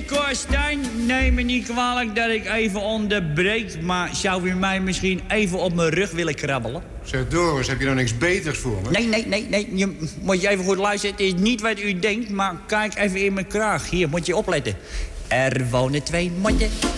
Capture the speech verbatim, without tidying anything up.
Cor Stijn, neem me niet kwalijk dat ik even onderbreek... maar zou u mij misschien even op mijn rug willen krabbelen? Zeg, Doris, heb je nou niks beters voor me? Nee, nee, nee, nee. Je, moet je even goed luisteren. Het is niet wat u denkt, maar kijk even in mijn kraag. Hier, moet je opletten. Er wonen twee motten